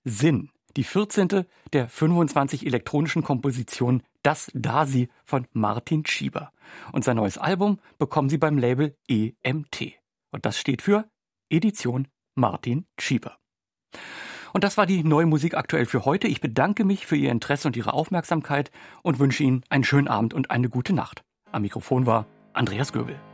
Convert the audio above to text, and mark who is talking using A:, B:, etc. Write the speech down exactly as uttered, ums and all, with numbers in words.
A: Sinn. Die vierzehnte der fünfundzwanzig elektronischen Kompositionen Das Dasi von Martin Schieber. Und sein neues Album bekommen Sie beim Label E M T. Und das steht für Edition Martin Schieber. Und das war die neue Musik aktuell für heute. Ich bedanke mich für Ihr Interesse und Ihre Aufmerksamkeit und wünsche Ihnen einen schönen Abend und eine gute Nacht. Am Mikrofon war Andreas Göbel.